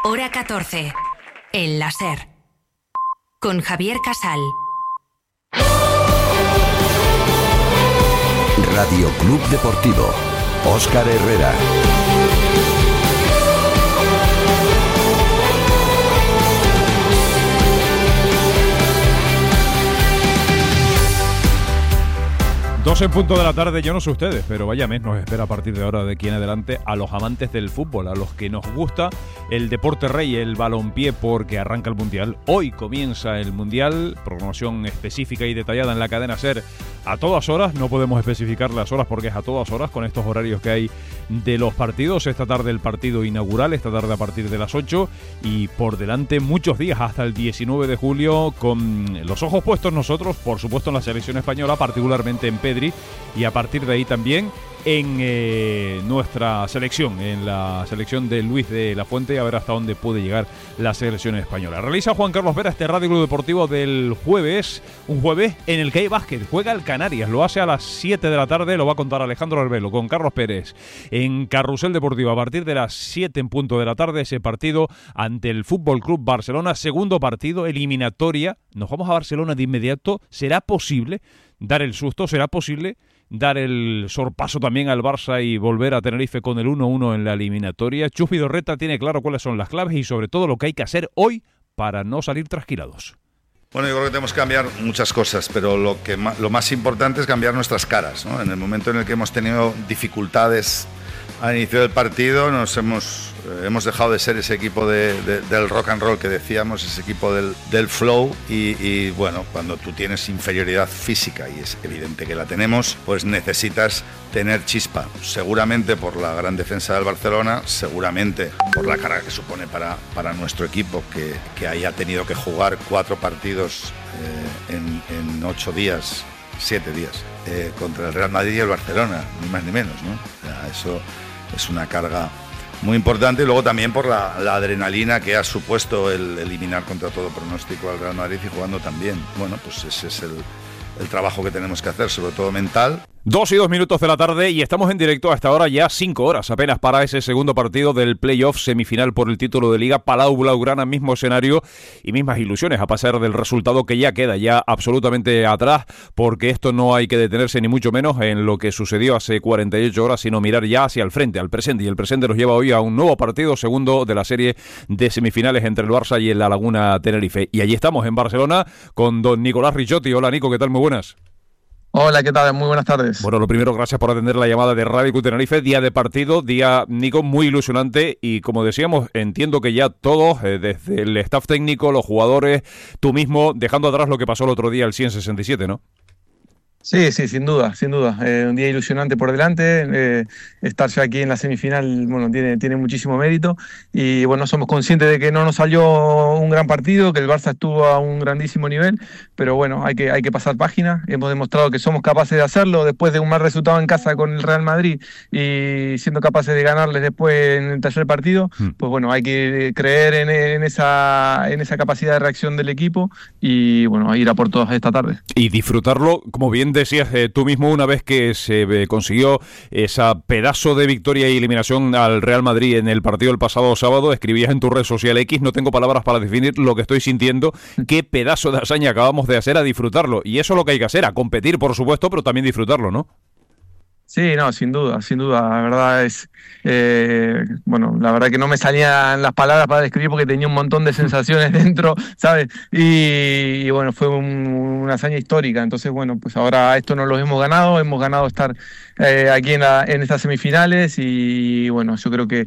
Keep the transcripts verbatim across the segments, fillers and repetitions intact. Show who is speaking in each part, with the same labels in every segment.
Speaker 1: Hora catorce. El láser. Con Javier Casal.
Speaker 2: Radio Club Deportivo. Óscar Herrera.
Speaker 3: Dos en punto de la tarde, yo no sé ustedes, pero vaya mes nos espera a partir de ahora de aquí en adelante a los amantes del fútbol, a los que nos gusta el deporte rey, el balompié, porque arranca el Mundial. Hoy comienza el Mundial, programación específica y detallada en la cadena SER a todas horas. No podemos especificar las horas porque es a todas horas con estos horarios que hay de los partidos. Esta tarde el partido inaugural, esta tarde a partir de las ocho, y por delante muchos días hasta el diecinueve de julio con los ojos puestos nosotros, por supuesto en la selección española, particularmente en Pedri, y a partir de ahí también en eh, nuestra selección, en la selección de Luis de la Fuente, a ver hasta dónde puede llegar la selección española. Realiza Juan Carlos Vera este Radio Club Deportivo del jueves, un jueves en el que hay básquet, juega el Canarias, lo hace a las siete de la tarde, lo va a contar Alejandro Arbelo con Carlos Pérez en Carrusel Deportivo a partir de las siete en punto de la tarde, ese partido ante el Fútbol Club Barcelona, segundo partido, eliminatoria. Nos vamos a Barcelona de inmediato. ¿Será posible dar el susto? ¿Será posible dar el sorpaso también al Barça y volver a Tenerife con el uno uno en la eliminatoria? Chus Vidorreta tiene claro cuáles son las claves y sobre todo lo que hay que hacer hoy para no salir trasquilados.
Speaker 4: Bueno, yo creo que tenemos que cambiar muchas cosas, pero lo, que más, lo más importante es cambiar nuestras caras, ¿no? En el momento en el que hemos tenido dificultades al inicio del partido, nos hemos, eh, hemos dejado de ser ese equipo de, de, del rock and roll que decíamos, ese equipo del, del flow y, y bueno, cuando tú tienes inferioridad física, y es evidente que la tenemos, pues necesitas tener chispa, seguramente por la gran defensa del Barcelona, seguramente por la carga que supone para, para nuestro equipo, que, que haya tenido que jugar cuatro partidos eh, en, en ocho días, siete días, eh, contra el Real Madrid y el Barcelona, ni más ni menos, ¿no? O sea, eso es una carga muy importante, y luego también por la, la adrenalina que ha supuesto el eliminar contra todo pronóstico al Real Madrid y jugando también. Bueno, pues ese es el, el trabajo que tenemos que hacer, sobre todo mental.
Speaker 3: Dos y dos minutos de la tarde y estamos en directo hasta ahora ya cinco horas apenas para ese segundo partido del playoff semifinal por el título de Liga. Palau Blaugrana, mismo escenario y mismas ilusiones a pesar del resultado que ya queda ya absolutamente atrás, porque esto no hay que detenerse ni mucho menos en lo que sucedió hace cuarenta y ocho horas, sino mirar ya hacia el frente, al presente, y el presente nos lleva hoy a un nuevo partido, segundo de la serie de semifinales entre el Barça y el La Laguna Tenerife. Y allí estamos en Barcelona con don Nicolás Ricciotti. Hola Nico, ¿qué tal? Muy buenas.
Speaker 5: Hola, ¿qué tal? Muy buenas tardes.
Speaker 3: Bueno, lo primero, gracias por atender la llamada de Radio Club Tenerife. Día de partido, día, Nico, muy ilusionante y, como decíamos, entiendo que ya todos, eh, desde el staff técnico, los jugadores, tú mismo, dejando atrás lo que pasó el otro día, el cien sesenta y siete, ¿no?
Speaker 5: Sí, sí, sin duda, sin duda. Eh, un día ilusionante por delante. Eh, estar ya aquí en la semifinal, bueno, tiene, tiene muchísimo mérito. Y bueno, somos conscientes de que no nos salió un gran partido, que el Barça estuvo a un grandísimo nivel, pero bueno, hay que, hay que pasar página. Hemos demostrado que somos capaces de hacerlo después de un mal resultado en casa con el Real Madrid y siendo capaces de ganarles después en el tercer partido. Mm. Pues bueno, hay que creer en, en, esa, en esa capacidad de reacción del equipo y bueno, ir a por todas esta tarde.
Speaker 3: Y disfrutarlo, como bien decías eh, tú mismo, una vez que se eh, consiguió esa pedazo de victoria y eliminación al Real Madrid en el partido del pasado sábado, escribías en tu red social X, no tengo palabras para definir lo que estoy sintiendo, qué pedazo de hazaña acabamos de hacer, a disfrutarlo, y eso es lo que hay que hacer, a competir por supuesto, pero también disfrutarlo, ¿no?
Speaker 5: Sí, no, sin duda, sin duda, la verdad es, eh, bueno, la verdad que no me salían las palabras para describir porque tenía un montón de sensaciones dentro, ¿sabes? Y, y bueno, fue un, una hazaña histórica, entonces bueno, pues ahora esto nos lo hemos ganado, hemos ganado estar eh, aquí en, la, en estas semifinales y bueno, yo creo que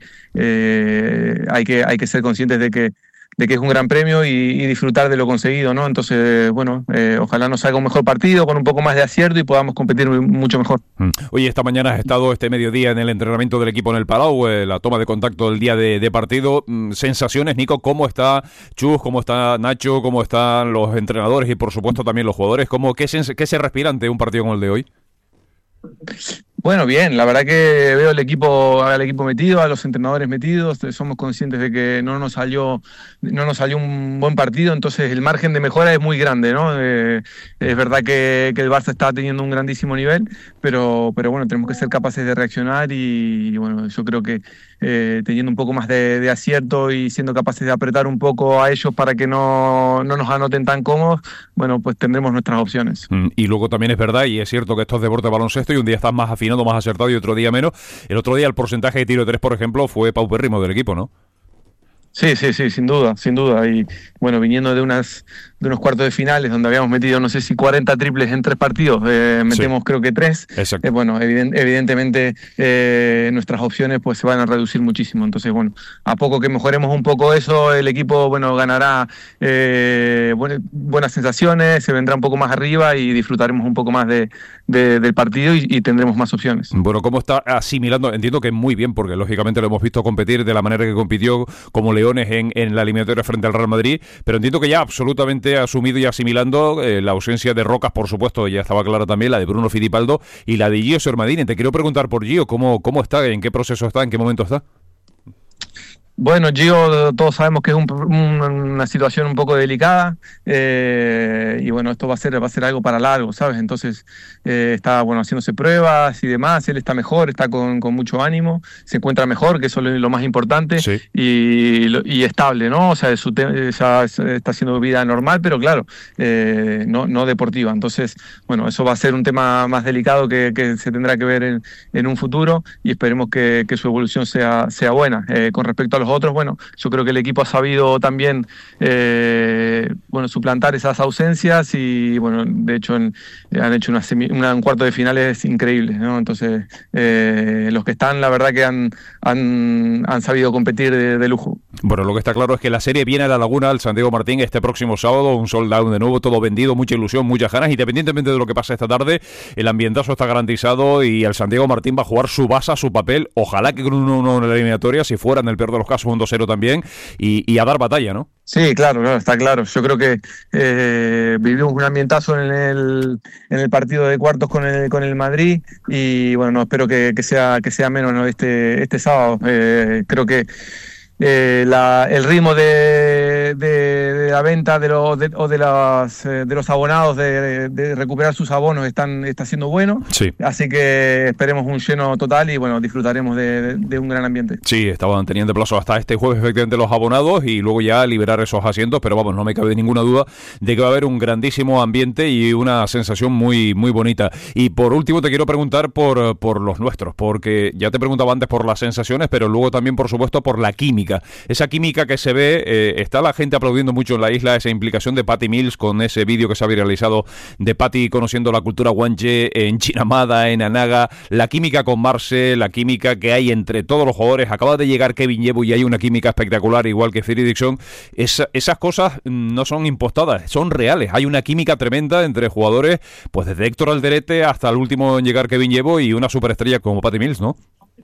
Speaker 5: eh, hay que hay que ser conscientes de que de que es un gran premio y, y disfrutar de lo conseguido, ¿no? Entonces, bueno, eh, ojalá nos salga un mejor partido con un poco más de acierto y podamos competir mucho mejor.
Speaker 3: Oye, esta mañana has estado este mediodía en el entrenamiento del equipo en el Palau, eh, la toma de contacto del día de, de partido. Sensaciones, Nico, ¿cómo está Chus, cómo está Nacho, cómo están los entrenadores y por supuesto también los jugadores? ¿Cómo, qué, se, ¿Qué se respira ante un partido como el de hoy?
Speaker 5: Bueno, bien, la verdad que veo el equipo, al equipo metido, a los entrenadores metidos, somos conscientes de que no nos salió, no nos salió un buen partido, entonces el margen de mejora es muy grande, ¿no? Eh, es verdad que, que el Barça está teniendo un grandísimo nivel, pero, pero bueno, tenemos que ser capaces de reaccionar y, y bueno, yo creo que eh, teniendo un poco más de, de acierto y siendo capaces de apretar un poco a ellos para que no, no nos anoten tan cómodos, bueno, pues tendremos nuestras opciones.
Speaker 3: Mm, y luego también es verdad, y es cierto que esto es deporte de baloncesto y un día estás más afinado, más acertado y otro día menos. El otro día el porcentaje de tiro de tres, por ejemplo, fue paupérrimo del equipo, ¿no?
Speaker 5: Sí, sí, sí, sin duda, sin duda. Y bueno, viniendo de unas de unos cuartos de finales donde habíamos metido, no sé si cuarenta triples en tres partidos, eh, metemos sí. creo que tres.
Speaker 3: Exacto.
Speaker 5: Eh, bueno, evident, evidentemente eh, nuestras opciones pues se van a reducir muchísimo. Entonces, bueno, a poco que mejoremos un poco eso, el equipo, bueno, ganará eh, buenas, buenas sensaciones, se vendrá un poco más arriba y disfrutaremos un poco más de, de, del partido y, y tendremos más opciones.
Speaker 3: Bueno, ¿cómo está asimilando? Entiendo que muy bien, porque lógicamente lo hemos visto competir de la manera que compitió como Leones en, en la eliminatoria frente al Real Madrid, pero entiendo que ya absolutamente asumido y asimilando eh, la ausencia de Rocas, por supuesto, ya estaba clara también, la de Bruno Fittipaldo y la de Gio Sermadini. Te quiero preguntar por Gio, ¿cómo, cómo está, en qué proceso está, en qué momento está?
Speaker 5: Bueno, Gio, todos sabemos que es un, un, una situación un poco delicada eh, y bueno, esto va a ser va a ser algo para largo, ¿sabes? Entonces eh, está bueno haciéndose pruebas y demás, él está mejor, está con, con mucho ánimo, se encuentra mejor, que eso es lo más importante,
Speaker 3: sí.
Speaker 5: y, y estable, ¿no? O sea, su te- ya está haciendo vida normal, pero claro, eh, no, no deportiva. Entonces, bueno, eso va a ser un tema más delicado que, que se tendrá que ver en, en un futuro y esperemos que, que su evolución sea, sea buena. Eh, con respecto a los otros, bueno, yo creo que el equipo ha sabido también eh, bueno, suplantar esas ausencias y bueno, de hecho en, han hecho una semi, una, un cuarto de finales increíbles, ¿no? Entonces eh, los que están, la verdad que han, han, han sabido competir de, de lujo.
Speaker 3: Bueno, lo que está claro es que la serie viene a la Laguna, al Santiago Martín, este próximo sábado, un sold out de nuevo, todo vendido, mucha ilusión, muchas ganas, independientemente de lo que pase esta tarde, el ambientazo está garantizado y el Santiago Martín va a jugar su base, su papel, ojalá que con uno uno en la eliminatoria, si fuera en el peor de los casos un dos cero también, y, y a dar batalla, ¿no?
Speaker 5: Sí, claro, claro, está claro. Yo creo que eh, vivimos un ambientazo en el, en el partido de cuartos con el, con el Madrid y bueno, no, espero que, que sea que sea menos, ¿no? este, este sábado. Eh, creo que Eh, la, el ritmo de, de, de la venta de los de, o de, las, eh, de los abonados de, de recuperar sus abonos están está siendo bueno,
Speaker 3: sí.
Speaker 5: Así que esperemos un lleno total y bueno, disfrutaremos de, de, de un gran ambiente.
Speaker 3: Sí, estaban teniendo plazo hasta este jueves efectivamente los abonados y luego ya liberar esos asientos, pero vamos, no me cabe ninguna duda de que va a haber un grandísimo ambiente y una sensación muy muy bonita. Y por último te quiero preguntar por, por los nuestros, porque ya te preguntaba antes por las sensaciones, pero luego también por supuesto por la química. Esa química que se ve, eh, está la gente aplaudiendo mucho en la isla, esa implicación de Patty Mills con ese vídeo que se ha viralizado de Patty conociendo la cultura guanche en Chinamada, en Anaga, la química con Marce, la química que hay entre todos los jugadores. Acaba de llegar Kevin Yeboah y hay una química espectacular, igual que Phil Dixon. Esa, esas cosas no son impostadas, son reales. Hay una química tremenda entre jugadores, pues desde Héctor Alderete hasta el último en llegar Kevin Yeboah y una superestrella como Patty Mills, ¿no?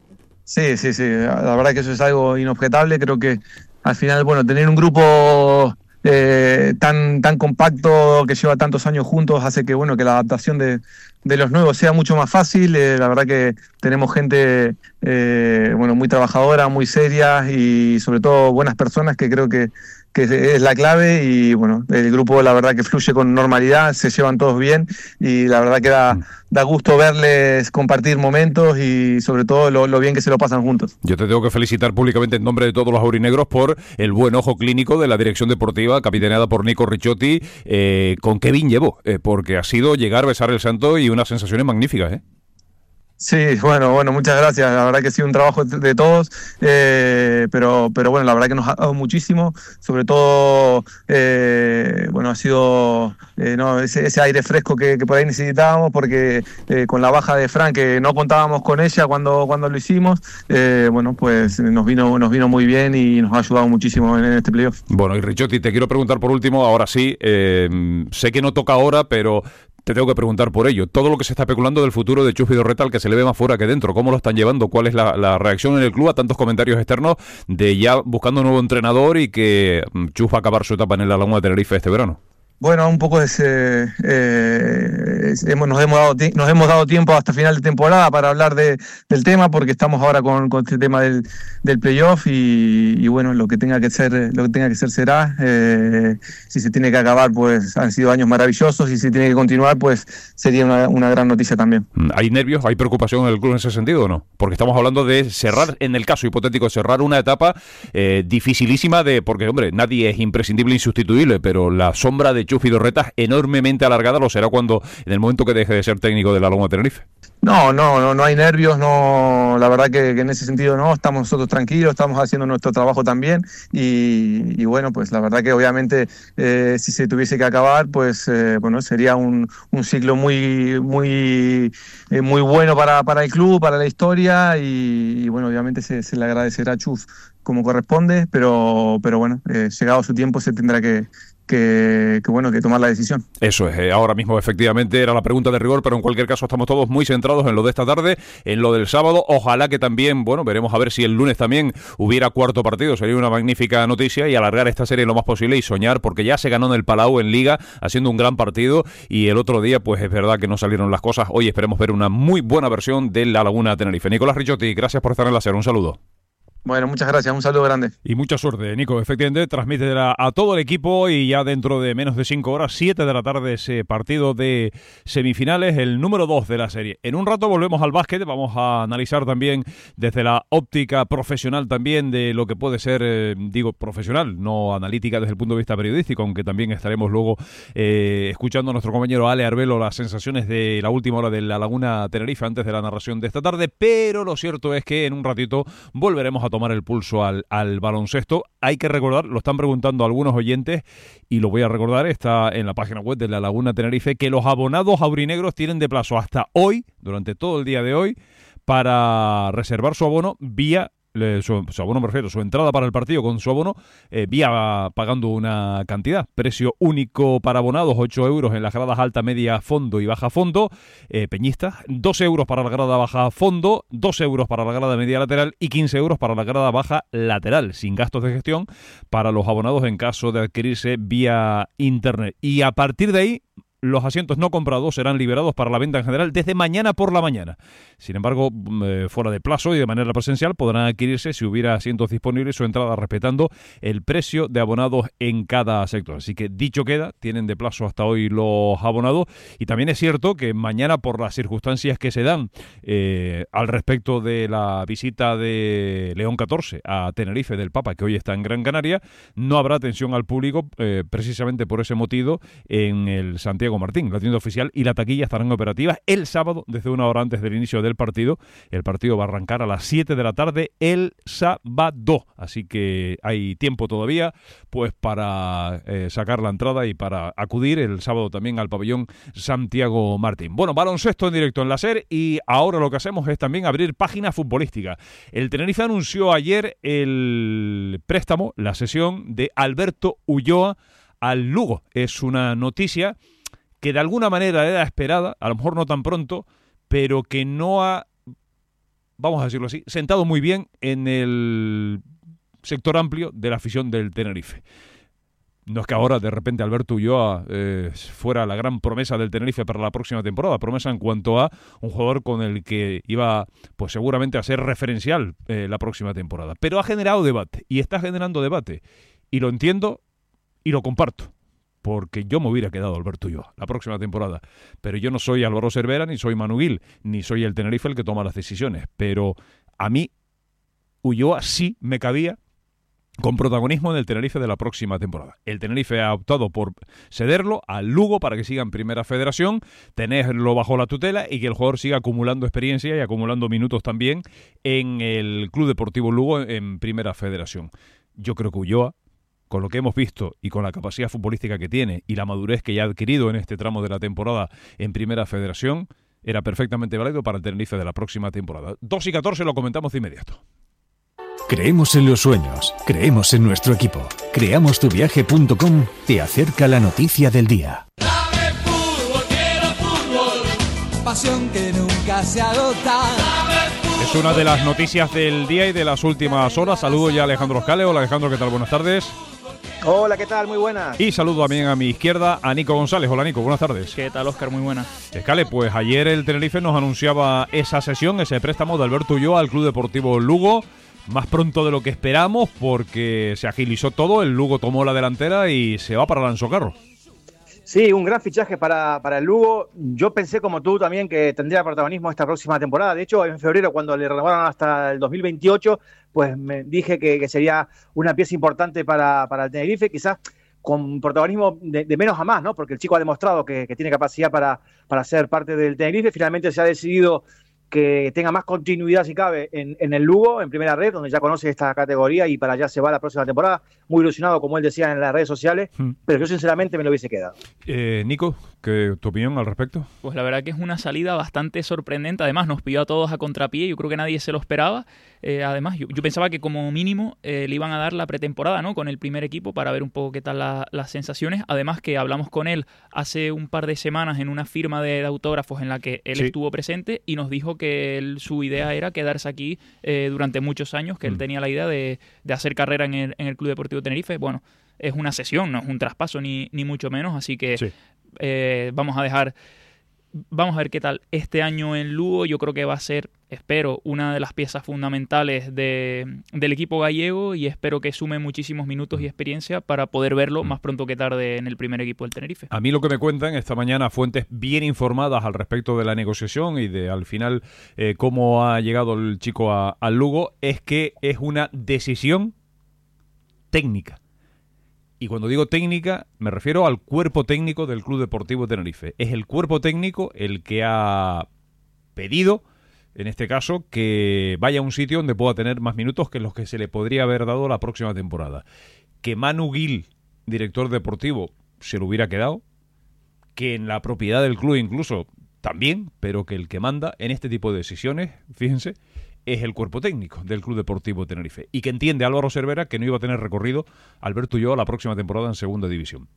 Speaker 5: Sí, sí, sí, la verdad que eso es algo inobjetable. Creo que al final, bueno, tener un grupo eh, tan tan compacto que lleva tantos años juntos hace que, bueno, que la adaptación de, de los nuevos sea mucho más fácil. Eh, la verdad que tenemos gente eh, bueno, muy trabajadora, muy seria y sobre todo buenas personas, que creo que que es la clave. Y bueno, el grupo la verdad que fluye con normalidad, se llevan todos bien y la verdad que da, da gusto verles compartir momentos y sobre todo lo, lo bien que se lo pasan juntos.
Speaker 3: Yo te tengo que felicitar públicamente en nombre de todos los aurinegros por el buen ojo clínico de la dirección deportiva capitaneada por Nico Ricciotti eh, con Kevin Yeboah, eh, porque ha sido llegar, besar el santo y unas sensaciones magníficas, ¿eh?
Speaker 5: Sí, bueno, bueno, muchas gracias. La verdad que ha sido un trabajo de todos, eh, pero, pero bueno, la verdad que nos ha dado muchísimo. Sobre todo, eh, bueno, ha sido eh, no, ese, ese aire fresco que, que por ahí necesitábamos, porque eh, con la baja de Fran, que no contábamos con ella cuando, cuando lo hicimos, eh, bueno, pues nos vino, nos vino muy bien y nos ha ayudado muchísimo en, en este playoff.
Speaker 3: Bueno, y Ricciotti, te quiero preguntar por último, ahora sí, eh, sé que no toca ahora, pero te tengo que preguntar por ello. Todo lo que se está especulando del futuro de Chus Vidorreta, al que se le ve más fuera que dentro, ¿cómo lo están llevando? ¿Cuál es la, la reacción en el club a tantos comentarios externos de ya buscando un nuevo entrenador y que Chus va a acabar su etapa en el Laguna de Tenerife este verano?
Speaker 5: Bueno, un poco ese, eh, hemos, nos, hemos dado, nos hemos dado tiempo hasta final de temporada para hablar de, del tema, porque estamos ahora con, con este tema del, del playoff y, y bueno, lo que tenga que ser, lo que tenga que ser será. Eh, si se tiene que acabar, pues han sido años maravillosos, y si tiene que continuar, pues sería una, una gran noticia también.
Speaker 3: ¿Hay nervios, hay preocupación en el club en ese sentido o no? Porque estamos hablando de cerrar, en el caso hipotético, cerrar una etapa eh, dificilísima de, porque hombre, nadie es imprescindible, insustituible, pero la sombra de Chus Vidorreta enormemente alargada lo será cuando, en el momento que deje de ser técnico de la Laguna Tenerife.
Speaker 5: No, no, no, no hay nervios, no, la verdad que, que en ese sentido no, estamos nosotros tranquilos, estamos haciendo nuestro trabajo también y, y bueno, pues la verdad que obviamente eh, si se tuviese que acabar, pues eh, bueno, sería un, un ciclo muy muy eh, muy bueno para, para el club, para la historia y, y bueno, obviamente se, se le agradecerá a Chus como corresponde, pero, pero bueno, eh, llegado su tiempo se tendrá que Que, que bueno, que tomar la decisión.
Speaker 3: Eso es, eh, ahora mismo efectivamente era la pregunta de rigor, pero en cualquier caso estamos todos muy centrados en lo de esta tarde, en lo del sábado. Ojalá que también, bueno, veremos a ver si el lunes también hubiera cuarto partido, sería una magnífica noticia, y alargar esta serie lo más posible y soñar, porque ya se ganó en el Palau en Liga, haciendo un gran partido, y el otro día pues es verdad que no salieron las cosas. Hoy esperemos ver una muy buena versión de la Laguna Tenerife. Nicolás Ricciotti, gracias por estar en la SER, un saludo.
Speaker 5: Bueno, muchas gracias, un saludo grande.
Speaker 3: Y mucha suerte, Nico. Efectivamente, transmite a, a todo el equipo y ya dentro de menos de cinco horas, siete de la tarde, ese partido de semifinales, el número dos de la serie. En un rato volvemos al básquet, vamos a analizar también desde la óptica profesional también de lo que puede ser, eh, digo, profesional, no analítica desde el punto de vista periodístico, aunque también estaremos luego eh, escuchando a nuestro compañero Ale Arbelo las sensaciones de la última hora de la Laguna Tenerife antes de la narración de esta tarde, pero lo cierto es que en un ratito volveremos a tomar el pulso al, al baloncesto. Hay que recordar, lo están preguntando algunos oyentes y lo voy a recordar, está en la página web de la Laguna Tenerife, que los abonados aurinegros tienen de plazo hasta hoy, durante todo el día de hoy, para reservar su abono vía Su, su abono, me refiero, su entrada para el partido con su abono, eh, vía pagando una cantidad. Precio único para abonados, ocho euros en las gradas alta, media, fondo y baja fondo. Eh, peñistas, dos euros para la grada baja fondo, dos euros para la grada media lateral y quince euros para la grada baja lateral, sin gastos de gestión para los abonados en caso de adquirirse vía internet. Y a partir de ahí, los asientos no comprados serán liberados para la venta en general desde mañana por la mañana. Sin embargo, eh, fuera de plazo y de manera presencial podrán adquirirse si hubiera asientos disponibles, su entrada respetando el precio de abonados en cada sector. Así que dicho queda, tienen de plazo hasta hoy los abonados. Y también es cierto que mañana, por las circunstancias que se dan eh, al respecto de la visita de León catorce a Tenerife del Papa, que hoy está en Gran Canaria, no habrá atención al público eh, precisamente por ese motivo en el Santiago Martín. La tienda oficial y la taquilla estarán operativas el sábado desde una hora antes del inicio del partido. El partido va a arrancar a las siete de la tarde el sábado, así que hay tiempo todavía pues para eh, sacar la entrada y para acudir el sábado también al pabellón Santiago Martín. Bueno, baloncesto en directo en la SER, y ahora lo que hacemos es también abrir página futbolística. El Tenerife anunció ayer el préstamo, la cesión de Alberto Ulloa al Lugo. Es una noticia que de alguna manera era esperada, a lo mejor no tan pronto, pero que no ha, vamos a decirlo así, sentado muy bien en el sector amplio de la afición del Tenerife. No es que ahora de repente Alberto Ulloa eh, fuera la gran promesa del Tenerife para la próxima temporada, promesa en cuanto a un jugador con el que iba pues seguramente a ser referencial eh, la próxima temporada, pero ha generado debate y está generando debate, y lo entiendo y lo comparto, porque yo me hubiera quedado Alberto Ulloa la próxima temporada. Pero yo no soy Álvaro Cervera, ni soy Manu Gil, ni soy el Tenerife el que toma las decisiones. Pero a mí, Ulloa sí me cabía con protagonismo en el Tenerife de la próxima temporada. El Tenerife ha optado por cederlo al Lugo para que siga en Primera Federación, tenerlo bajo la tutela y que el jugador siga acumulando experiencia y acumulando minutos también en el Club Deportivo Lugo en Primera Federación. Yo creo que Ulloa, con lo que hemos visto y con la capacidad futbolística que tiene y la madurez que ya ha adquirido en este tramo de la temporada en Primera Federación, era perfectamente válido para el Tenerife de la próxima temporada. dos y catorce lo comentamos de inmediato.
Speaker 6: Creemos en los sueños, creemos en nuestro equipo. creamos tu viaje punto com te acerca la noticia del día.
Speaker 7: Dame fútbol, quiero fútbol, pasión que nunca se agota.
Speaker 3: Es una de las noticias del día y de las últimas horas. Saludo ya a Alejandro Oscale. Hola Alejandro, ¿qué tal? Buenas tardes.
Speaker 8: Hola, ¿qué tal? Muy buenas.
Speaker 3: Y saludo también a mi izquierda a Nico González. Hola, Nico, buenas tardes.
Speaker 9: ¿Qué tal, Óscar? Muy buenas.
Speaker 3: Escale, pues ayer el Tenerife nos anunciaba esa sesión, ese préstamo de Alberto Ulloa al Club Deportivo Lugo, más pronto de lo que esperamos porque se agilizó todo, el Lugo tomó la delantera y se va para Lanzocarro.
Speaker 8: Sí, un gran fichaje para, para el Lugo. Yo pensé como tú también que tendría protagonismo esta próxima temporada. De hecho, en febrero, cuando le renovaron hasta el dos mil veintiocho, pues me dije que, que sería una pieza importante para, para el Tenerife, quizás con protagonismo de, de menos a más, ¿no? Porque el chico ha demostrado que, que tiene capacidad para, para ser parte del Tenerife. Finalmente se ha decidido que tenga más continuidad, si cabe, en, en el Lugo, en primera red, donde ya conoce esta categoría y para allá se va la próxima temporada. Muy ilusionado, como él decía en las redes sociales, hmm. pero yo sinceramente me lo hubiese quedado.
Speaker 3: Eh, Nico, ¿qué, ¿tu opinión al respecto?
Speaker 9: Pues la verdad que es una salida bastante sorprendente. Además, nos pilló a todos a contrapié. Yo creo que nadie se lo esperaba. Eh, además, yo, yo pensaba que como mínimo eh, le iban a dar la pretemporada, ¿no? Con el primer equipo para ver un poco qué tal la, las sensaciones. Además que hablamos con él hace un par de semanas en una firma de, de autógrafos en la que él sí. estuvo presente y nos dijo que él, su idea era quedarse aquí eh, durante muchos años, que mm. él tenía la idea de, de hacer carrera en el, en el Club Deportivo Tenerife. Bueno, es una cesión, no es un traspaso ni, ni mucho menos, así que sí. eh, vamos a dejar... Vamos a ver qué tal este año en Lugo. Yo creo que va a ser, espero, una de las piezas fundamentales de, del equipo gallego y espero que sume muchísimos minutos y experiencia para poder verlo más pronto que tarde en el primer equipo del Tenerife.
Speaker 3: A mí lo que me cuentan esta mañana fuentes bien informadas al respecto de la negociación y de al final eh, cómo ha llegado el chico a, al Lugo es que es una decisión técnica. Y cuando digo técnica, me refiero al cuerpo técnico del Club Deportivo Tenerife. Es el cuerpo técnico el que ha pedido, en este caso, que vaya a un sitio donde pueda tener más minutos que los que se le podría haber dado la próxima temporada. Que Manu Gil, director deportivo, se lo hubiera quedado. Que en la propiedad del club incluso también, pero que el que manda en este tipo de decisiones, fíjense, es el cuerpo técnico del Club Deportivo Tenerife y que entiende Álvaro Cervera que no iba a tener recorrido Alberto Ulloa la próxima temporada en segunda división.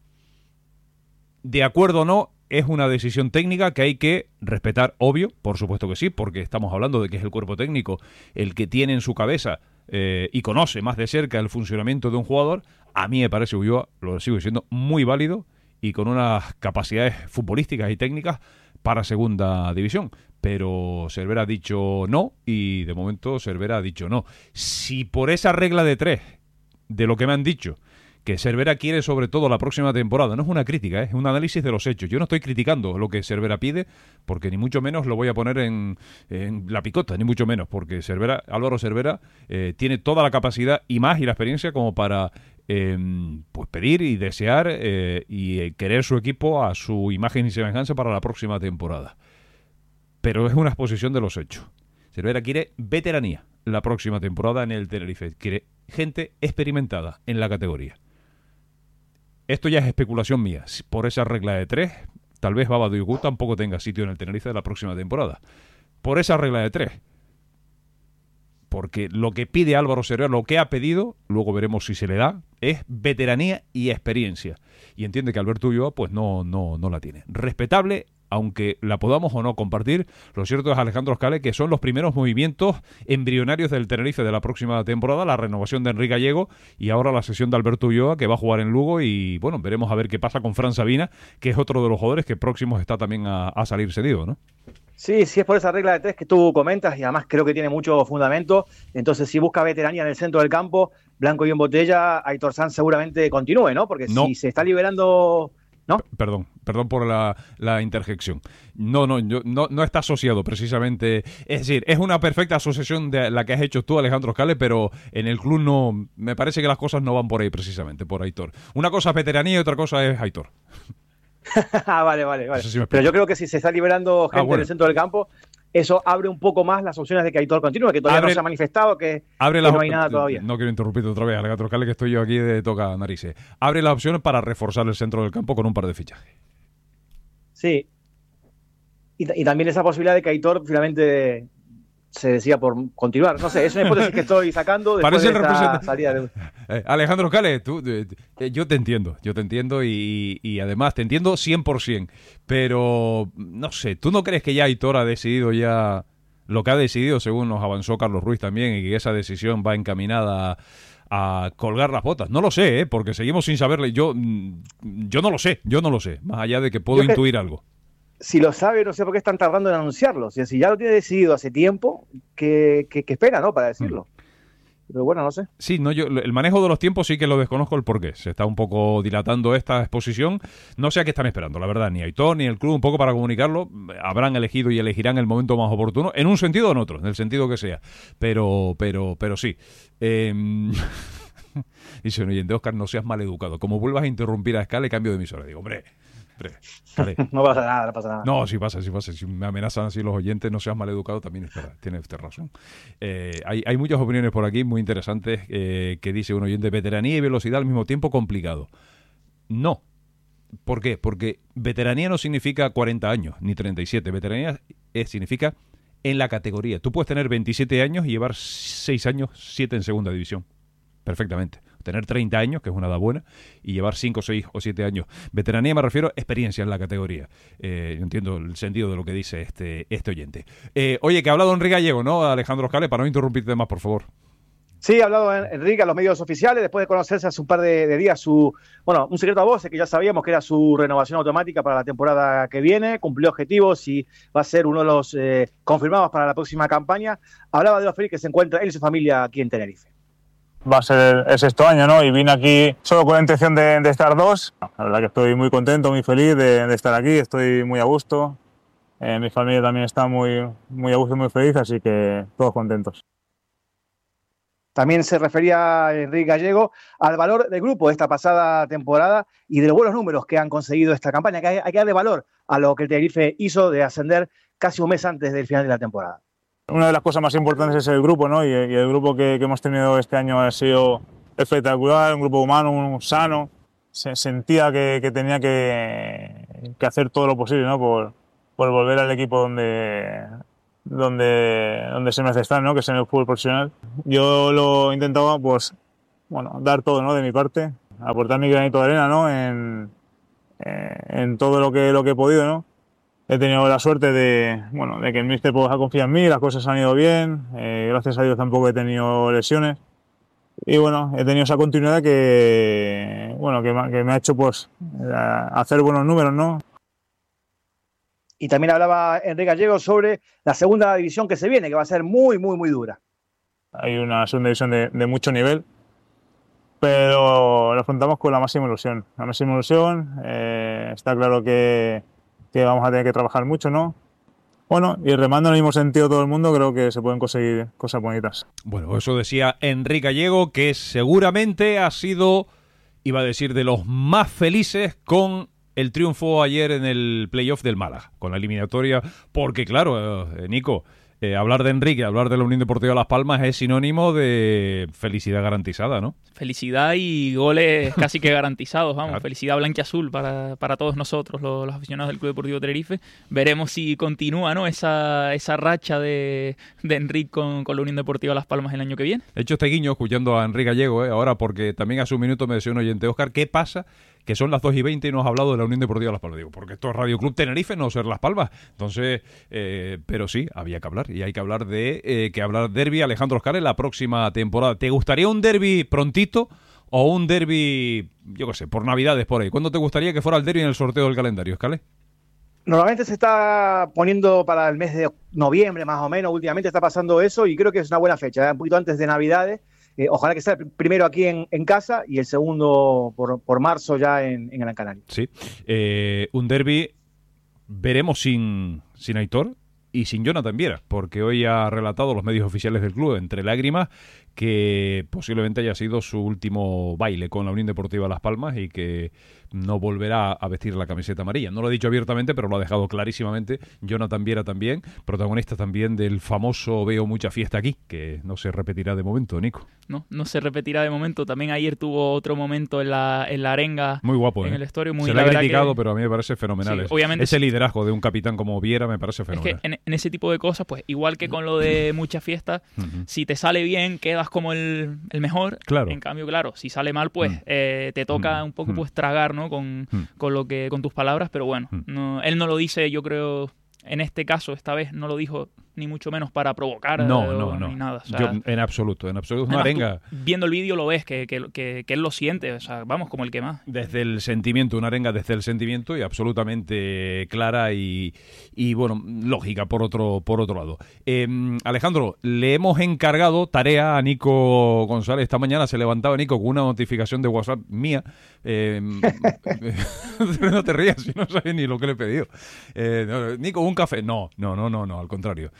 Speaker 3: De acuerdo o no, es una decisión técnica que hay que respetar, obvio, por supuesto que sí, porque estamos hablando de que es el cuerpo técnico el que tiene en su cabeza eh, y conoce más de cerca el funcionamiento de un jugador. A mí me parece Ulloa, lo sigo diciendo, muy válido y con unas capacidades futbolísticas y técnicas para segunda división. Pero Cervera ha dicho no y de momento Cervera ha dicho no. Si por esa regla de tres, de lo que me han dicho, que Cervera quiere sobre todo la próxima temporada, no es una crítica, ¿eh? Es un análisis de los hechos. Yo no estoy criticando lo que Cervera pide, porque ni mucho menos lo voy a poner en, en la picota, ni mucho menos, porque Cervera, Álvaro Cervera eh, tiene toda la capacidad y más y la experiencia como para eh, pues pedir y desear eh, y querer su equipo a su imagen y semejanza para la próxima temporada. Pero es una exposición de los hechos. Cervera quiere veteranía la próxima temporada en el Tenerife. Quiere gente experimentada en la categoría. Esto ya es especulación mía. Por esa regla de tres, tal vez Baba Diogu tampoco tenga sitio en el Tenerife de la próxima temporada. Por esa regla de tres. Porque lo que pide Álvaro Cervera, lo que ha pedido, luego veremos si se le da, es veteranía y experiencia. Y entiende que Alberto Ulloa pues no, no, no la tiene. Respetable, aunque la podamos o no compartir, lo cierto es, Alejandro Escale, que son los primeros movimientos embrionarios del Tenerife de la próxima temporada, la renovación de Enrique Gallego y ahora la sesión de Alberto Ulloa, que va a jugar en Lugo, y bueno, veremos a ver qué pasa con Fran Sabina, que es otro de los jugadores que próximos está también a, a salir cedido, ¿no?
Speaker 8: Sí, sí es por esa regla de tres que tú comentas y además creo que tiene mucho fundamento. Entonces, si busca veteranía en el centro del campo, blanco y en botella, Aitor Sanz seguramente continúe, ¿no? Porque no. si se está liberando... ¿No?
Speaker 3: P- perdón, perdón por la, la interjección. No, no, yo, no, no está asociado precisamente. Es decir, es una perfecta asociación de la que has hecho tú, Alejandro Escale, pero en el club no. Me parece que las cosas no van por ahí precisamente, por Aitor. Una cosa es veteranía y otra cosa es Aitor.
Speaker 8: ah, vale, vale, vale. Si pero yo creo que si se está liberando gente ah, bueno. en el centro del campo, eso abre un poco más las opciones de que Aitor continúe, que todavía
Speaker 3: abre,
Speaker 8: no se ha manifestado, que,
Speaker 3: abre
Speaker 8: que
Speaker 3: las,
Speaker 8: no hay nada todavía.
Speaker 3: No quiero interrumpirte otra vez, Alejandro Escale, que estoy yo aquí de toca narices. Abre las opciones para reforzar el centro del campo con un par de fichajes.
Speaker 8: Sí. Y, y también esa posibilidad de que Aitor finalmente se decía por continuar. No sé, es una hipótesis que estoy sacando después
Speaker 3: Parece
Speaker 8: de esta salida de...
Speaker 3: eh, Alejandro Escale, tú, eh, yo te entiendo, yo te entiendo y, y además te entiendo cien por ciento, pero no sé, ¿tú no crees que ya Aitor ha decidido ya lo que ha decidido, según nos avanzó Carlos Ruiz también, y que esa decisión va encaminada a colgar las botas. No lo sé, ¿eh? Porque seguimos sin saberle. Yo, yo no lo sé, yo no lo sé, más allá de que puedo
Speaker 8: Yo
Speaker 3: intuir
Speaker 8: que,
Speaker 3: algo.
Speaker 8: Si lo sabe, no sé por qué están tardando en anunciarlo. O sea, si ya lo tiene decidido hace tiempo, ¿qué, qué, qué espera, no? Para decirlo. Mm. Pero bueno, no sé.
Speaker 3: Sí, no, yo el manejo de los tiempos sí que lo desconozco el porqué. Se está un poco dilatando esta exposición. No sé a qué están esperando, la verdad. Ni Aitor ni el club un poco para comunicarlo. Habrán elegido y elegirán el momento más oportuno, en un sentido o en otro, en el sentido que sea. Pero, pero, pero sí. Eh... Dice un oyente, Óscar, no seas maleducado. Como vuelvas a interrumpir a Escale, cambio de emisora. Digo, hombre...
Speaker 8: No pasa nada, no pasa nada.
Speaker 3: No, sí pasa, sí pasa. Si me amenazan así los oyentes, no seas maleducado, también es verdad. Tiene usted razón. Eh, hay, hay muchas opiniones por aquí muy interesantes eh, que dice un oyente, veteranía y velocidad al mismo tiempo complicado. No. ¿Por qué? Porque veteranía no significa cuarenta años, ni treinta y siete. Veteranía es, significa en la categoría. Tú puedes tener veintisiete años y llevar seis años, siete en segunda división. Perfectamente. Tener treinta años, que es una edad buena, y llevar cinco, seis o siete años. Veteranía me refiero a experiencia en la categoría. Eh, yo entiendo el sentido de lo que dice este, este oyente. Eh, oye, que ha hablado Enrique Gallego, ¿no, Alejandro Escale? Para no interrumpirte más, por favor.
Speaker 8: Sí, ha hablado Enrique a los medios oficiales, después de conocerse hace un par de, de días su, bueno, un secreto a voces que ya sabíamos que era su renovación automática para la temporada que viene, cumplió objetivos y va a ser uno de los eh, confirmados para la próxima campaña. Hablaba de lo feliz que se encuentra él y su familia aquí en Tenerife.
Speaker 10: Va a ser el sexto año, ¿no? Y vine aquí solo con la intención de, de estar dos. La verdad que estoy muy contento, muy feliz de, de estar aquí, estoy muy a gusto. Eh, mi familia también está muy, muy a gusto y muy feliz, así que todos contentos.
Speaker 8: También se refería Enrique Gallego al valor del grupo de esta pasada temporada y de los buenos números que han conseguido esta campaña, que hay, hay que darle valor a lo que el Tenerife hizo de ascender casi un mes antes del final de la temporada.
Speaker 10: Una de las cosas más importantes es el grupo, ¿no? Y, y el grupo que, que hemos tenido este año ha sido espectacular, un grupo humano, un sano. Se sentía que, que tenía que, que hacer todo lo posible, ¿no? Por, por volver al equipo donde, donde, donde se merece estar, ¿no? Que es en el fútbol profesional. Yo lo intentaba, pues, bueno, dar todo, ¿no? De mi parte, aportar mi granito de arena, ¿no? En, en todo lo que, lo que he podido, ¿no? He tenido la suerte de, bueno, de que el míster pues, ha confiado en mí, las cosas han ido bien, eh, gracias a Dios tampoco he tenido lesiones y bueno, he tenido esa continuidad que, bueno, que, que me ha hecho pues hacer buenos números, ¿no?
Speaker 8: Y también hablaba Enrique Gallego sobre la segunda división que se viene, que va a ser muy, muy, muy dura.
Speaker 10: Hay una segunda división de, de mucho nivel, pero lo afrontamos con la máxima ilusión. La máxima ilusión, eh, está claro que que vamos a tener que trabajar mucho, ¿no? Bueno, y remando en el mismo sentido todo el mundo, creo que se pueden conseguir cosas bonitas.
Speaker 3: Bueno, eso decía Enrique Gallego, que seguramente ha sido, iba a decir, de los más felices con el triunfo ayer en el playoff del Málaga, con la eliminatoria, porque claro, eh, Nico, eh, hablar de Enrique, hablar de la Unión Deportiva Las Palmas es sinónimo de felicidad garantizada, ¿no?
Speaker 9: Felicidad y goles casi que garantizados, vamos, claro. Felicidad blanquiazul para, para todos nosotros, los, los aficionados del Club Deportivo Tenerife. Veremos si continúa, ¿no? esa, esa racha de, de Enrique con, con la Unión Deportiva Las Palmas el año que viene.
Speaker 3: He hecho este guiño escuchando a Enrique Gallego, ¿eh? Ahora, porque también hace un minuto me decía un oyente, Óscar, ¿qué pasa? Que son las dos y veinte y no has hablado de la Unión Deportiva Las Palmas. Digo, porque esto es Radio Club Tenerife, no ser Las Palmas. Entonces, eh, pero sí, había que hablar. Y hay que hablar de eh, que hablar derbi Alejandro Escale la próxima temporada. ¿Te gustaría un derbi prontito o un derbi, yo qué sé, por Navidades por ahí? ¿Cuándo te gustaría que fuera el derbi en el sorteo del calendario, Escale?
Speaker 8: Normalmente se está poniendo para el mes de noviembre, más o menos. Últimamente está pasando eso y creo que es una buena fecha, ¿eh? Un poquito antes de Navidades. Eh, ojalá que sea el primero aquí en, en casa y el segundo por, por marzo ya en, en Gran Canaria.
Speaker 3: Sí, eh, un derbi veremos sin, sin Aitor y sin Jonathan Viera, porque hoy ha relatado los medios oficiales del club, entre lágrimas, que posiblemente haya sido su último baile con la Unión Deportiva Las Palmas y que no volverá a vestir la camiseta amarilla. No lo ha dicho abiertamente, pero lo ha dejado clarísimamente. Jonathan Viera también, protagonista también del famoso Veo mucha fiesta aquí, que no se repetirá de momento, Nico.
Speaker 9: No, no se repetirá de momento. También ayer tuvo otro momento en la, en la arenga.
Speaker 3: Muy guapo,
Speaker 9: en
Speaker 3: ¿eh?
Speaker 9: el vestuario. Muy,
Speaker 3: se le ha criticado,
Speaker 9: que...
Speaker 3: pero a mí me parece fenomenal.
Speaker 9: Sí, obviamente
Speaker 3: ese
Speaker 9: sí.
Speaker 3: liderazgo de un capitán como Viera me parece fenomenal.
Speaker 9: Es que en, en ese tipo de cosas, pues igual que con lo de mucha fiesta, uh-huh. si te sale bien, quedas como el, el mejor.
Speaker 3: Claro.
Speaker 9: En cambio, claro, si sale mal, pues uh-huh. eh, te toca uh-huh. un poco pues tragar, ¿no? Con, uh-huh. con lo que con tus palabras, pero bueno, uh-huh. no, él no lo dice, yo creo, en este caso, esta vez no lo dijo ni mucho menos para provocar
Speaker 3: no,
Speaker 9: eh,
Speaker 3: no, no.
Speaker 9: ni nada. O sea,
Speaker 3: Yo, en absoluto, en absoluto. Es una
Speaker 9: además,
Speaker 3: arenga.
Speaker 9: tú, viendo el vídeo lo ves, que, que, que, que él lo siente, o sea, vamos, como el que más.
Speaker 3: Desde el sentimiento, una arenga desde el sentimiento y absolutamente clara y, y bueno, lógica por otro, por otro lado. Eh, Alejandro, le hemos encargado tarea a Nico González. Esta mañana se levantaba Nico con una notificación de WhatsApp mía. Eh, no te rías, si no sabes ni lo que le he pedido. Eh, no, Nico, un café. No, no, no, no, no, al contrario.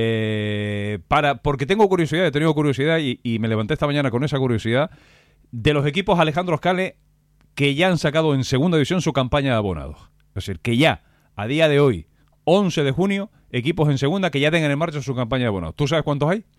Speaker 3: Eh, para, porque tengo curiosidad, he tenido curiosidad y, y me levanté esta mañana con esa curiosidad de los equipos Alejandro Scale que ya han sacado en segunda división su campaña de abonados. Es decir, que ya, a día de hoy, once de junio, equipos en segunda que ya tengan en marcha su campaña de abonados. ¿Tú sabes cuántos hay?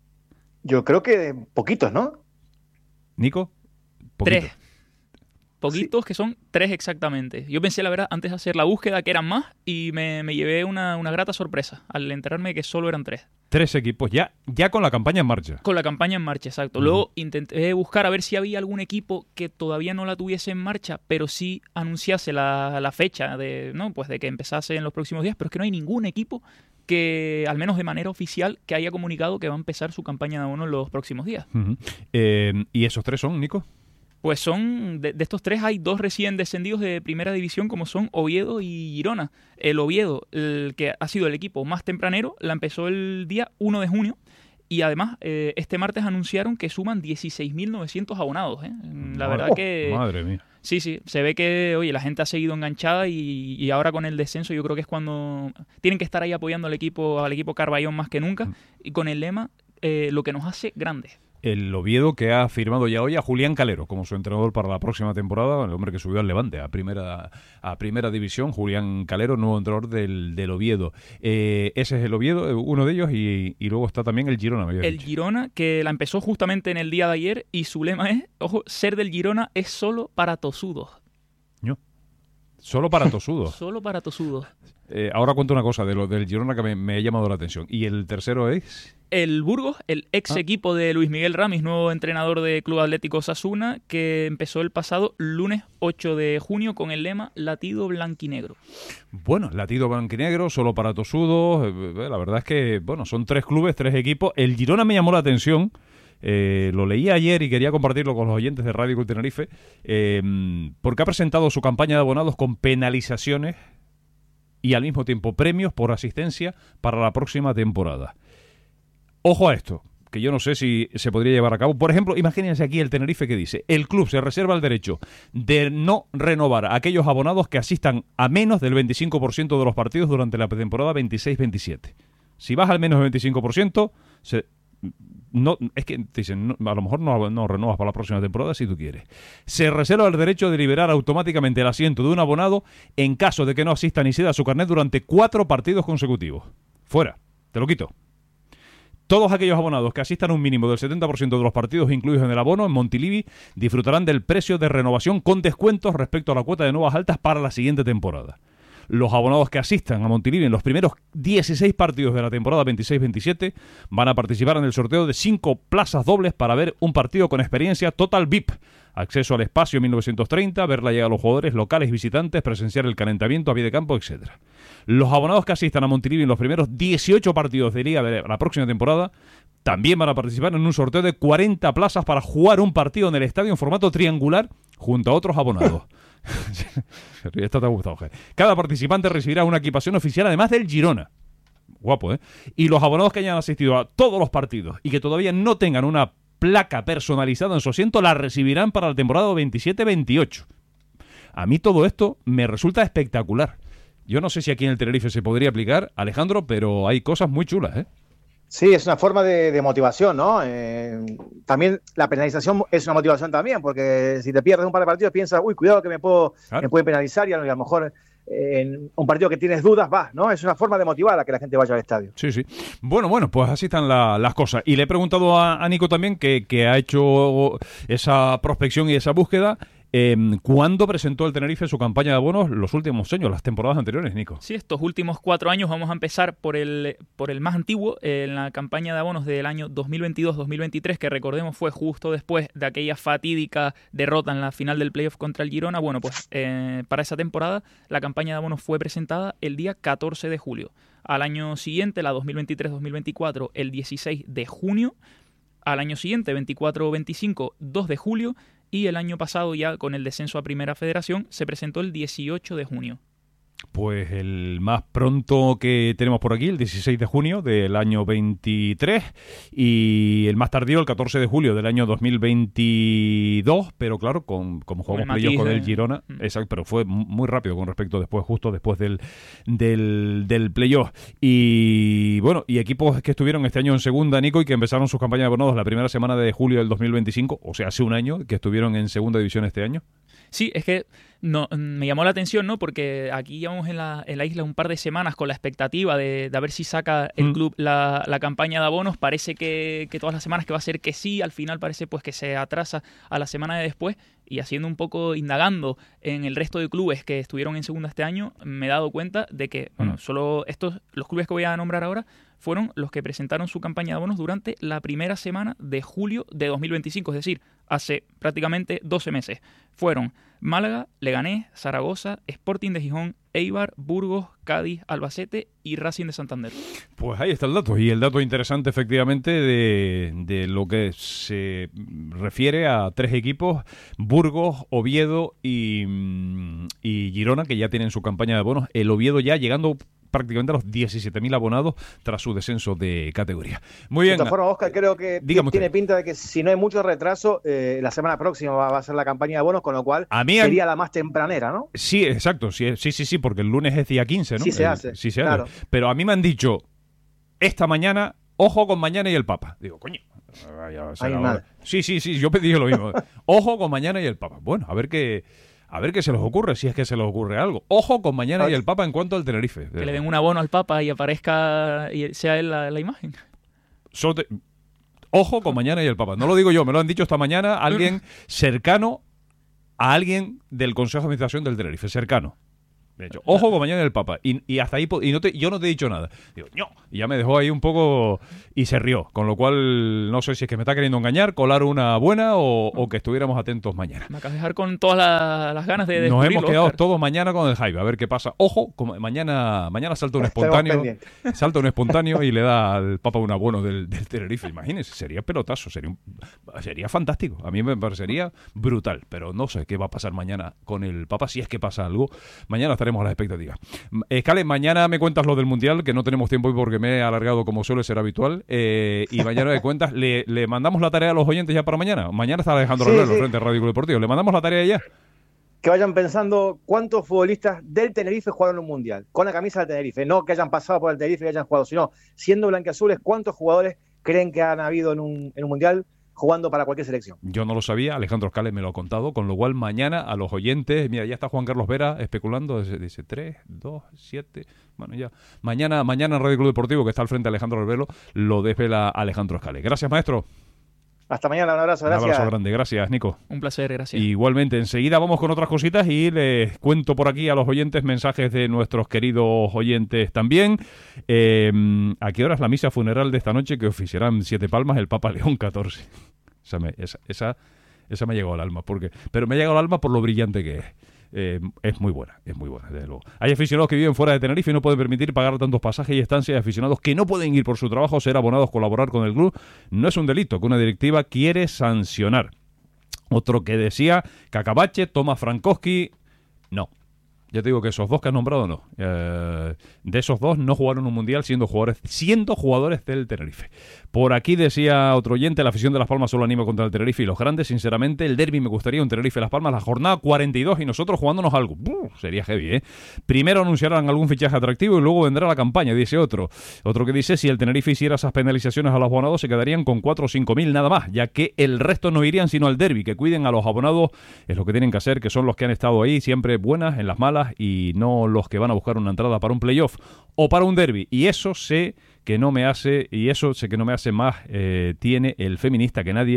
Speaker 8: Yo creo que poquitos, ¿no?
Speaker 3: ¿Nico? Poquito.
Speaker 9: Tres. Poquitos, sí. Que son tres exactamente. Yo pensé, la verdad, antes de hacer la búsqueda que eran más y me, me llevé una, una grata sorpresa al enterarme de que solo eran tres.
Speaker 3: Tres equipos, ya, ya con la campaña en marcha.
Speaker 9: Con la campaña en marcha, exacto. Uh-huh. Luego intenté buscar a ver si había algún equipo que todavía no la tuviese en marcha, pero sí anunciase la, la fecha de, ¿no? Pues de que empezase en los próximos días, pero es que no hay ningún equipo que, al menos de manera oficial, que haya comunicado que va a empezar su campaña de abono en los próximos días.
Speaker 3: Uh-huh. Eh, ¿Y esos tres son, Nico?
Speaker 9: Pues son, de, de estos tres hay dos recién descendidos de primera división como son Oviedo y Girona. El Oviedo, el que ha sido el equipo más tempranero, la empezó el día uno de junio y además eh, este martes anunciaron que suman dieciséis mil novecientos abonados. ¿eh? La
Speaker 3: madre,
Speaker 9: verdad que...
Speaker 3: Madre mía.
Speaker 9: Sí, sí, se ve que, oye, la gente ha seguido enganchada y, y ahora con el descenso yo creo que es cuando tienen que estar ahí apoyando al equipo, al equipo Carballón más que nunca mm. y con el lema eh, lo que nos hace grandes.
Speaker 3: El Oviedo que ha firmado ya hoy a Julián Calero como su entrenador para la próxima temporada, el hombre que subió al Levante a primera a primera división, Julián Calero, nuevo entrenador del, del Oviedo. Eh, ese es el Oviedo, uno de ellos, y, y luego está también el Girona. Me
Speaker 9: el
Speaker 3: dicho.
Speaker 9: Girona, que la empezó justamente en el día de ayer y su lema es, ojo, ser del Girona es solo para tosudos.
Speaker 3: No, solo para tosudos.
Speaker 9: Solo para tosudos.
Speaker 3: Eh, ahora cuento una cosa de lo del Girona que me, me ha llamado la atención. ¿Y el tercero es...?
Speaker 9: El Burgos, el ex ah. equipo de Luis Miguel Ramis, nuevo entrenador de Club Atlético Osasuna, que empezó el pasado lunes ocho de junio con el lema Latido Blanquinegro.
Speaker 3: Bueno, Latido Blanquinegro, solo para tosudos. Eh, la verdad es que, bueno, son tres clubes, tres equipos. El Girona me llamó la atención. Eh, lo leí ayer y quería compartirlo con los oyentes de Radio Cruz Tenerife, eh, porque ha presentado su campaña de abonados con penalizaciones y al mismo tiempo premios por asistencia para la próxima temporada. Ojo a esto, que yo no sé si se podría llevar a cabo. Por ejemplo, imagínense aquí el Tenerife que dice: el club se reserva el derecho de no renovar a aquellos abonados que asistan a menos del veinticinco por ciento de los partidos durante la temporada veintiséis veintisiete. Si baja al menos del veinticinco por ciento, se... No, es que te dicen, no, a lo mejor no, no renuevas para la próxima temporada si tú quieres. Se reserva el derecho de liberar automáticamente el asiento de un abonado en caso de que no asista ni ceda su carnet durante cuatro partidos consecutivos. Fuera, te lo quito. Todos aquellos abonados que asistan a un mínimo del setenta por ciento de los partidos incluidos en el abono en Montilivi disfrutarán del precio de renovación con descuentos respecto a la cuota de nuevas altas para la siguiente temporada. Los abonados que asistan a Montilivi en los primeros dieciséis partidos de la temporada veintiséis veintisiete van a participar en el sorteo de cinco plazas dobles para ver un partido con experiencia Total V I P. Acceso al espacio mil novecientos treinta, ver la llegada de los jugadores locales y visitantes, presenciar el calentamiento a pie de campo, etcétera. Los abonados que asistan a Montilivi en los primeros dieciocho partidos de liga de la próxima temporada también van a participar en un sorteo de cuarenta plazas para jugar un partido en el estadio en formato triangular junto a otros abonados. Esto te ha gustado, G. Cada participante recibirá una equipación oficial además del Girona. Guapo, ¿eh? Y los abonados que hayan asistido a todos los partidos y que todavía no tengan una placa personalizada en su asiento la recibirán para la temporada veintisiete veintiocho. A mí todo esto me resulta espectacular. Yo no sé si aquí en el Tenerife se podría aplicar, Alejandro, pero hay cosas muy chulas, ¿eh?
Speaker 8: Sí, es una forma de, de motivación, ¿no? Eh, también la penalización es una motivación también, porque si te pierdes un par de partidos piensas, uy, cuidado que me puedo claro. me pueden penalizar y a lo mejor eh, en un partido que tienes dudas vas, ¿no? Es una forma de motivar a que la gente vaya al estadio.
Speaker 3: Sí, sí. Bueno, bueno, pues así están la, las cosas. Y le he preguntado a, a Nico también, que, que ha hecho esa prospección y esa búsqueda, Eh, ¿cuándo presentó el Tenerife su campaña de abonos los últimos años, las temporadas anteriores, Nico?
Speaker 9: Sí, estos últimos cuatro años vamos a empezar por el, por el más antiguo, eh, en la campaña de abonos del año dos mil veintidós dos mil veintitrés, que recordemos fue justo después de aquella fatídica derrota en la final del playoff contra el Girona. Bueno, pues eh, para esa temporada la campaña de abonos fue presentada el día catorce de julio. Al año siguiente, la dos mil veintitrés dos mil veinticuatro, el dieciséis de junio. Al año siguiente, veinticuatro veinticinco, dos de julio. Y el año pasado, ya con el descenso a Primera Federación, se presentó el dieciocho de junio.
Speaker 3: Pues el más pronto que tenemos por aquí, el dieciséis de junio del año veintitrés, y el más tardío, el catorce de julio del año dos mil veintidós, pero claro, con, como jugamos playoff con el Girona, mm. exacto, pero fue muy rápido con respecto después, justo después del, del, del playoff. Y bueno, y equipos que estuvieron este año en segunda, Nico, y que empezaron sus campañas de abonados la primera semana de julio del dos mil veinticinco, o sea, hace un año, que estuvieron en segunda división este año.
Speaker 9: Sí, es que no, me llamó la atención, ¿no? Porque aquí llevamos en la, en la isla un par de semanas con la expectativa de, de a ver si saca el mm. club la, la campaña de abonos. Parece que, que todas las semanas que va a ser que sí, al final parece pues que se atrasa a la semana de después. Y haciendo un poco, indagando en el resto de clubes que estuvieron en segunda este año, me he dado cuenta de que, bueno, mm. solo estos, los clubes que voy a nombrar ahora, fueron los que presentaron su campaña de abonos durante la primera semana de julio de dos mil veinticinco, es decir, hace prácticamente doce meses. Fueron Málaga, Leganés, Zaragoza, Sporting de Gijón, Eibar, Burgos, Cádiz, Albacete y Racing de Santander.
Speaker 3: Pues ahí está el dato, y el dato interesante efectivamente de, de lo que se refiere a tres equipos, Burgos, Oviedo y, y Girona, que ya tienen su campaña de abonos. El Oviedo ya llegando prácticamente a los diecisiete mil abonados tras su descenso de categoría. Muy bien.
Speaker 8: De todas formas, Óscar, creo que
Speaker 3: Dígame
Speaker 8: tiene
Speaker 3: usted.
Speaker 8: pinta de que si no hay mucho retraso, eh, la semana próxima va, va a ser la campaña de abonos, con lo cual
Speaker 3: a mí
Speaker 8: sería
Speaker 3: a...
Speaker 8: la más tempranera, ¿no?
Speaker 3: Sí, exacto, sí, sí, sí, sí, porque el lunes es día quince, ¿no?
Speaker 8: Sí se
Speaker 3: el,
Speaker 8: hace,
Speaker 3: sí se
Speaker 8: claro.
Speaker 3: hace. Pero a mí me han dicho, esta mañana, ojo con mañana y el Papa. Digo, coño.
Speaker 8: Ay, madre.
Speaker 3: Sí, sí, sí, yo pedí lo mismo. Ojo con mañana y el Papa. Bueno, a ver qué... A ver qué se les ocurre, si es que se les ocurre algo. Ojo con mañana y el Papa en cuanto al Tenerife.
Speaker 9: Que le den un abono al Papa y aparezca y sea él la, la imagen.
Speaker 3: So te... Ojo con mañana y el Papa. No lo digo yo, me lo han dicho esta mañana alguien cercano a alguien del Consejo de Administración del Tenerife. Cercano. De hecho, ojo con mañana y el Papa. Y, y hasta ahí, y no te, yo no te he dicho nada. Digo, no. Y ya me dejó ahí un poco y se rió. Con lo cual, no sé si es que me está queriendo engañar, colar una buena o, o que estuviéramos atentos mañana.
Speaker 9: Me acabas de dejar con todas la, las ganas de
Speaker 3: Nos hemos quedado
Speaker 9: Oscar.
Speaker 3: todos mañana con el hype. A ver qué pasa. Ojo, como mañana mañana salta un espontáneo. Salta un espontáneo y le da al Papa un abono del, del Tenerife. Imagínense, sería pelotazo. Sería, un, sería fantástico. A mí me parecería brutal. Pero no sé qué va a pasar mañana con el Papa. Si es que pasa algo, mañana estaremos a la expectativa. Escale, mañana me cuentas lo del Mundial, que no tenemos tiempo hoy porque me he alargado como suele ser habitual, eh, y mañana me cuentas, le, le mandamos la tarea a los oyentes ya para mañana. Mañana está Alejandro
Speaker 8: Sí,
Speaker 3: Arbelo
Speaker 8: sí.
Speaker 3: frente a Radio Club Deportivo. ¿Le mandamos la tarea ya?
Speaker 8: Que vayan pensando cuántos futbolistas del Tenerife jugaron un mundial, con la camisa del Tenerife, no que hayan pasado por el Tenerife y hayan jugado, sino siendo blanquiazules, cuántos jugadores creen que han habido en un, en un mundial jugando para cualquier selección.
Speaker 3: Yo no lo sabía, Alejandro Escale me lo ha contado, con lo cual mañana a los oyentes, mira, ya está Juan Carlos Vera especulando, dice, dice tres, dos, siete, bueno ya, mañana, mañana en Radio Club Deportivo, que está al frente de Alejandro Arbelo, lo desvela Alejandro Escale. Gracias, maestro.
Speaker 8: Hasta mañana, un abrazo, gracias.
Speaker 3: Un abrazo grande, gracias, Nico.
Speaker 9: Un placer, gracias.
Speaker 3: Igualmente, enseguida vamos con otras cositas y les cuento por aquí a los oyentes mensajes de nuestros queridos oyentes también. Eh, ¿A qué hora es la misa funeral de esta noche que oficiarán Siete Palmas el Papa León catorce? Esa me, esa, esa, esa me ha llegado al alma, porque, pero me ha llegado al alma por lo brillante que es. Eh, es muy buena, es muy buena, desde luego. Hay aficionados que viven fuera de Tenerife y no pueden permitir pagar tantos pasajes y estancias, de aficionados que no pueden ir por su trabajo, ser abonados, colaborar con el club. No es un delito que una directiva quiere sancionar. Otro que decía, Cacabache, Tomás Frankowski, no. Ya te digo que esos dos que has nombrado no. Eh, de esos dos no jugaron un mundial siendo jugadores, siendo jugadores del Tenerife. Por aquí decía otro oyente, la afición de Las Palmas solo anima contra el Tenerife y los grandes. Sinceramente, el derbi me gustaría un Tenerife Las Palmas, la jornada cuarenta y dos y nosotros jugándonos algo. Uf, sería heavy, ¿eh? Primero anunciarán algún fichaje atractivo y luego vendrá la campaña, dice otro. Otro que dice, si el Tenerife hiciera esas penalizaciones a los abonados, se quedarían con cuatro o cinco mil nada más, ya que el resto no irían sino al derbi. Que cuiden a los abonados, es lo que tienen que hacer, que son los que han estado ahí siempre buenas en las malas y no los que van a buscar una entrada para un playoff o para un derbi. Y eso sé que no me hace, y eso sé que no me hace más, eh, tiene el feminista que nadie,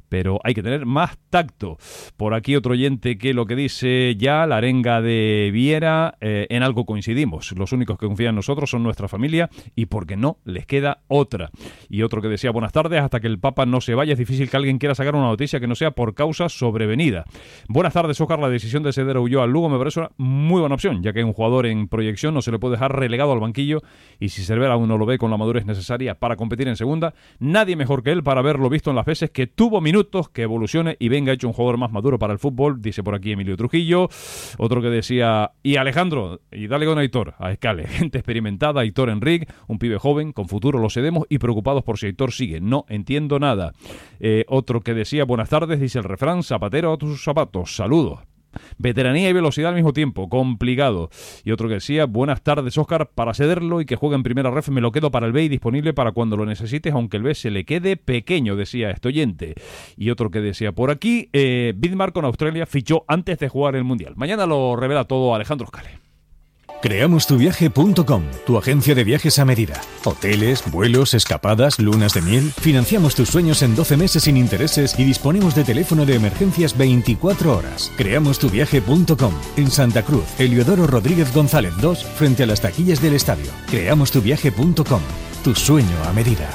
Speaker 3: pero hay que tener más tacto. Por aquí otro oyente que lo que dice ya, la arenga de Viera, eh, en algo coincidimos. Los únicos que confían en nosotros son nuestra familia y porque no les queda otra. Y otro que decía, buenas tardes, hasta que el Papa no se vaya es difícil que alguien quiera sacar una noticia que no sea por causa sobrevenida. Buenas tardes, Óscar, la decisión de ceder a Ulloa al Lugo me parece una muy buena opción, ya que un jugador en proyección no se le puede dejar relegado al banquillo y si Cervera aún no lo ve con la madurez necesaria para competir en segunda, nadie mejor que él para haberlo visto en las veces que tuvo minutos, que evolucione y venga hecho un jugador más maduro para el fútbol, dice por aquí Emilio Trujillo. Otro que decía, y Alejandro, y dale con Aitor, a Escale, gente experimentada, Aitor Enrique, un pibe joven, con futuro lo cedemos y preocupados por si Aitor sigue, no entiendo nada. Eh, otro que decía, buenas tardes, dice el refrán, zapatero a tus zapatos, saludos. Veteranía y velocidad al mismo tiempo, complicado. Y otro que decía, buenas tardes, Óscar, para cederlo y que juegue en primera ref me lo quedo para el B y disponible para cuando lo necesites, aunque el B se le quede pequeño, decía este oyente. Y otro que decía por aquí, eh, Vidmar con Australia fichó antes de jugar el Mundial. Mañana lo revela todo Alejandro Escale.
Speaker 6: creamos tu viaje punto com, tu agencia de viajes a medida. Hoteles, vuelos, escapadas, lunas de miel. Financiamos tus sueños en doce meses sin intereses y disponemos de teléfono de emergencias veinticuatro horas. creamos tu viaje punto com, en Santa Cruz, Eliodoro Rodríguez González dos, frente a las taquillas del estadio. creamos tu viaje punto com, tu sueño a medida.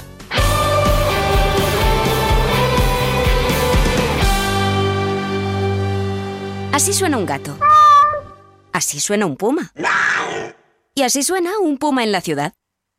Speaker 11: Así suena un gato. Así suena un puma. Y así suena un puma en la ciudad.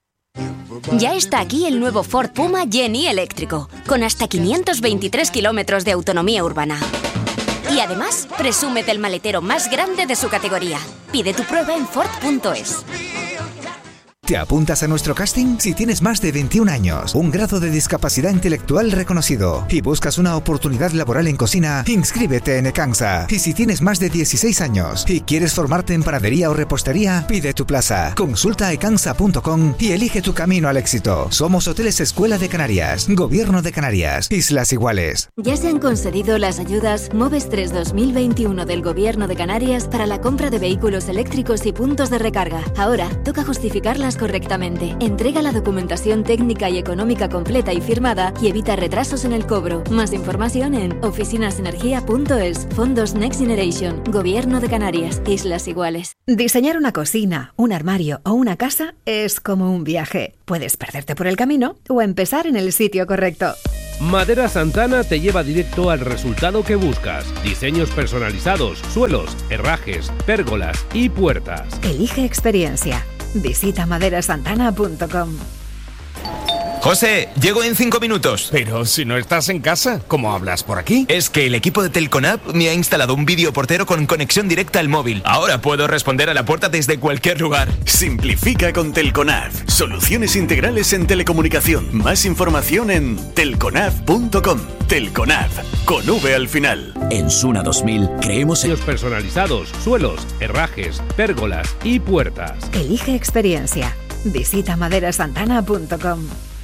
Speaker 11: Ya está aquí el nuevo Ford Puma Gen-E eléctrico, con hasta quinientos veintitrés kilómetros de autonomía urbana. Y además, presume del maletero más grande de su categoría. Pide tu prueba en Ford punto es.
Speaker 12: ¿Te apuntas a nuestro casting? Si tienes más de veintiún años, un grado de discapacidad intelectual reconocido y buscas una oportunidad laboral en cocina, inscríbete en Ecansa. Y si tienes más de dieciséis años y quieres formarte en panadería o repostería, pide tu plaza. Consulta ecansa punto com y elige tu camino al éxito. Somos Hoteles Escuela de Canarias, Gobierno de Canarias, Islas Iguales.
Speaker 13: Ya se han concedido las ayudas Moves tres dos mil veintiuno del Gobierno de Canarias para la compra de vehículos eléctricos y puntos de recarga. Ahora toca justificarlas correctamente. Entrega la documentación técnica y económica completa y firmada y evita retrasos en el cobro. Más información en oficinasenergia punto es. Fondos Next Generation. Gobierno de Canarias. Islas Iguales.
Speaker 14: Diseñar una cocina, un armario o una casa es como un viaje. Puedes perderte por el camino o empezar en el sitio correcto.
Speaker 15: Madera Santana te lleva directo al resultado que buscas. Diseños personalizados, suelos, herrajes, pérgolas y puertas.
Speaker 14: Elige experiencia. Visita madera santana punto com.
Speaker 16: José, llego en cinco minutos.
Speaker 17: Pero si no estás en casa, ¿cómo hablas por aquí?
Speaker 16: Es que el equipo de Telconab me ha instalado un videoportero con conexión directa al móvil. Ahora puedo responder a la puerta desde cualquier lugar.
Speaker 18: Simplifica con Telconab. Soluciones integrales en telecomunicación. Más información en telconab punto com. Telconab, con V al final.
Speaker 15: En Suna dos mil creemos en los personalizados, suelos, herrajes, pérgolas y puertas.
Speaker 14: Elige experiencia. Visita madera santana punto com.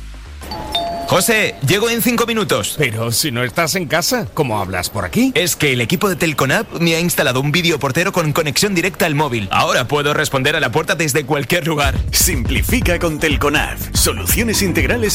Speaker 16: José, llego en cinco minutos.
Speaker 17: Pero si no estás en casa, ¿cómo hablas por aquí?
Speaker 16: Es que el equipo de Telconab me ha instalado un videoportero con conexión directa al móvil. Ahora puedo responder a la puerta desde cualquier lugar.
Speaker 18: Simplifica con Telconab. Soluciones integrales